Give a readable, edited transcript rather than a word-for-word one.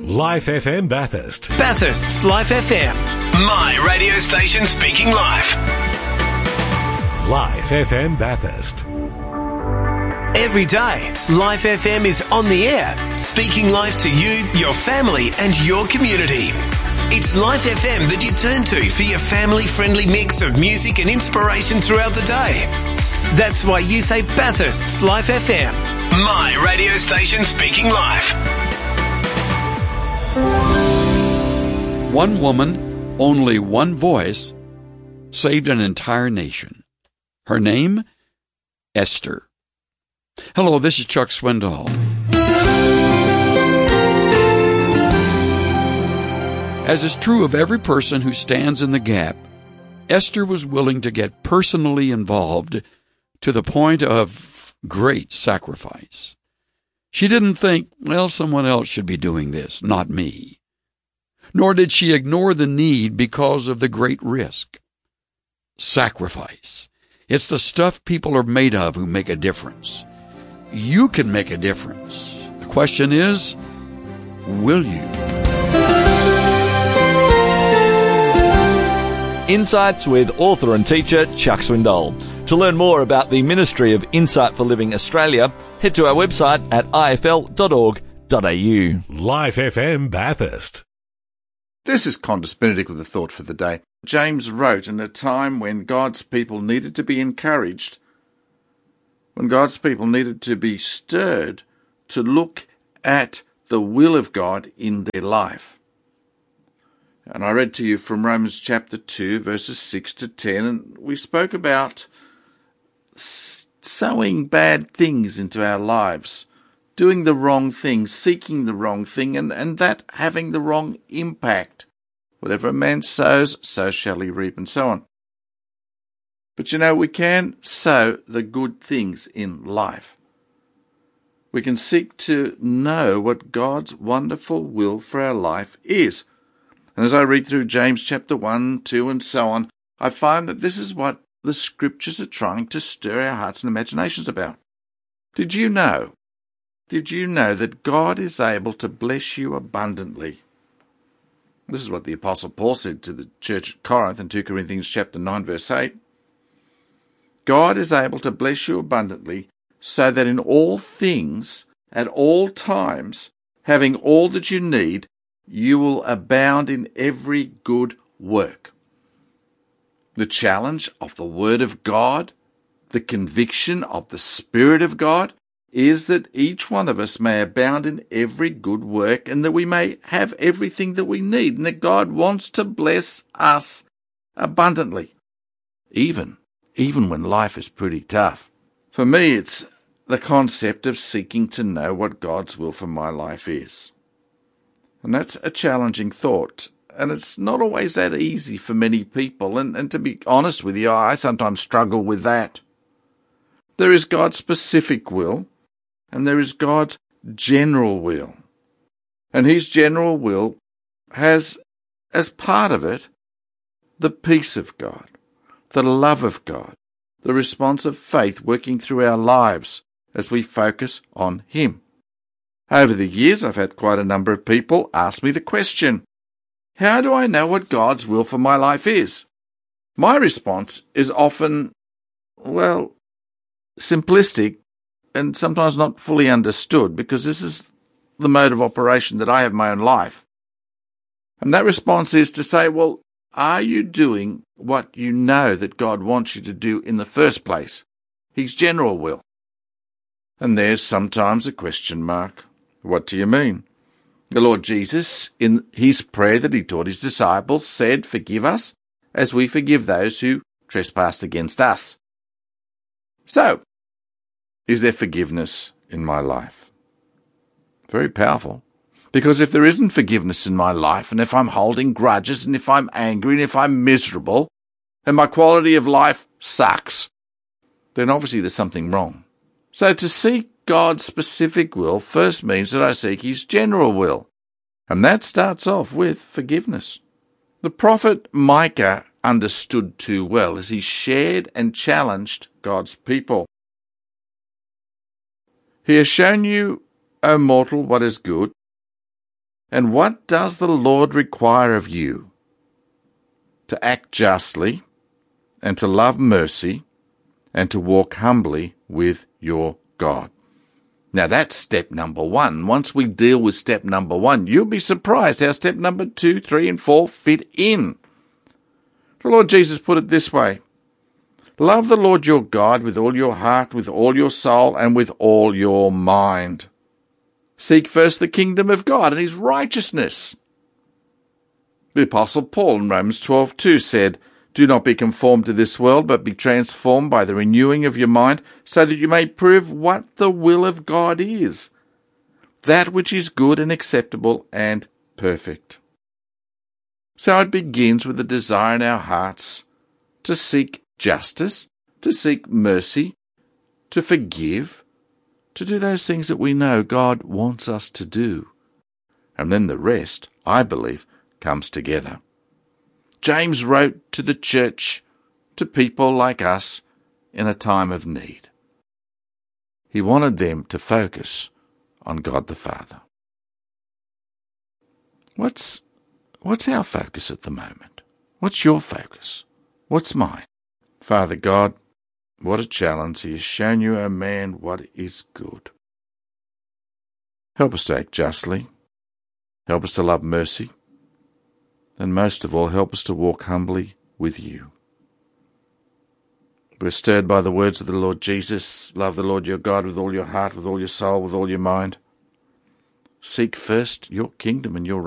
Life FM Bathurst. Bathurst's Life FM. My radio station speaking life. Life FM Bathurst. Every day, Life FM is on the air, speaking life to you, your family and your community. It's Life FM that you turn to for your family-friendly mix of music and inspiration throughout the day. That's why you say Bathurst's Life FM. My radio station speaking life. One woman, only one voice, saved an entire nation. Her name? Esther. Hello, this is Chuck Swindoll. As is true of every person who stands in the gap, Esther was willing to get personally involved to the point of great sacrifice. She didn't think, well, someone else should be doing this, not me. Nor did she ignore the need because of the great risk. Sacrifice. It's the stuff people are made of who make a difference. You can make a difference. The question is, will you? Insights with author and teacher Chuck Swindoll. To learn more about the Ministry of Insight for Living Australia, head to our website at ifl.org.au. Life FM Bathurst. This is Condis Benedict with a thought for the day. James wrote in a time when God's people needed to be encouraged, when God's people needed to be stirred to look at the will of God in their life. And I read to you from Romans chapter 2, verses 6 to 10, and we spoke about sowing bad things into our lives, doing the wrong thing, seeking the wrong thing, and that having the wrong impact. Whatever a man sows, so shall he reap, and so on. But you know, we can sow the good things in life. We can seek to know what God's wonderful will for our life is. And as I read through James chapter 1, 2, and so on, I find that this is what the Scriptures are trying to stir our hearts and imaginations about. Did you know that God is able to bless you abundantly? This is what the Apostle Paul said to the church at Corinth in 2 Corinthians chapter 9, verse 8. God is able to bless you abundantly, so that in all things, at all times, having all that you need, you will abound in every good work. The challenge of the Word of God, the conviction of the Spirit of God, is that each one of us may abound in every good work, and that we may have everything that we need, and that God wants to bless us abundantly, even when life is pretty tough. For me, it's the concept of seeking to know what God's will for my life is. And that's a challenging thought, and it's not always that easy for many people, and to be honest with you, I sometimes struggle with that. There is God's specific will, and there is God's general will. And His general will has, as part of it, the peace of God, the love of God, the response of faith working through our lives as we focus on Him. Over the years, I've had quite a number of people ask me the question, how do I know what God's will for my life is? My response is often, well, simplistic and sometimes not fully understood, because this is the mode of operation that I have in my own life. And that response is to say, well, are you doing what you know that God wants you to do in the first place? His general will. And there's sometimes a question mark. What do you mean? The Lord Jesus, in His prayer that He taught His disciples, said, forgive us as we forgive those who trespass against us. So, is there forgiveness in my life? Very powerful. Because if there isn't forgiveness in my life, and if I'm holding grudges, and if I'm angry, and if I'm miserable, and my quality of life sucks, then obviously there's something wrong. So to seek God's specific will first means that I seek His general will. And that starts off with forgiveness. The prophet Micah understood too well as he shared and challenged God's people. He has shown you, O mortal, what is good, And what does the Lord require of you? To act justly, and to love mercy, and to walk humbly with your God. Now that's step number 1. Once we deal with step number 1, you'll be surprised how step number 2, 3, and 4 fit in. The Lord Jesus put it this way: love the Lord your God with all your heart, with all your soul, and with all your mind. Seek first the kingdom of God and his righteousness. The Apostle Paul in Romans 12:2 said, do not be conformed to this world, but be transformed by the renewing of your mind, so that you may prove what the will of God is, that which is good and acceptable and perfect. So it begins with the desire in our hearts to seek justice, to seek mercy, to forgive, to do those things that we know God wants us to do. And then the rest, I believe, comes together. James wrote to the church, to people like us, in a time of need. He wanted them to focus on God the Father. What's our focus at the moment? What's your focus? What's mine? Father God, what a challenge. He has shown you, O man, what is good. Help us to act justly. Help us to love mercy. And most of all, help us to walk humbly with you. We're stirred by the words of the Lord Jesus. Love the Lord your God with all your heart, with all your soul, with all your mind. Seek first your kingdom and your